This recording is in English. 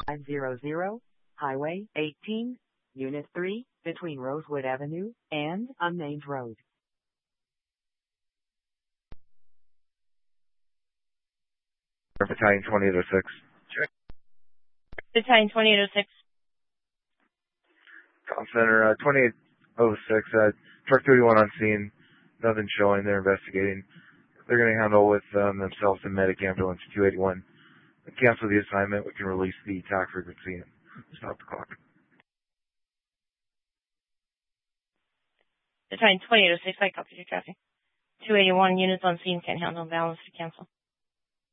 500, Highway 18, Unit 3, between Rosewood Avenue and Unnamed Road. Battalion 2806. Check. Battalion 2806. Call Center 2806. Truck 31 on scene. Nothing showing. They're investigating. They're going to handle with themselves and medic ambulance 281. Cancel the assignment. We can release the attack frequency and stop the clock. Battalion 2806, I copy your traffic. 281 units on scene, can't handle balance to cancel.